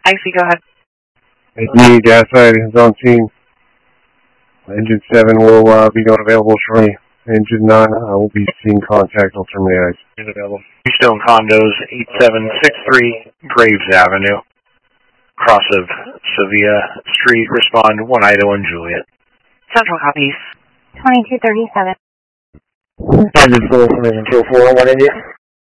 Icy, go ahead. ID, gas side is on scene. Engine 7 will be not available shortly. Engine 9 will be seeing contact. I'll terminate ice. Engine available. Keystone Condos, 8763 Graves Avenue. Cross of Sevilla Street. Respond 1 Idaho and Juliet. Central copies. 2237. Engine 4 from Engine 4, 1 India.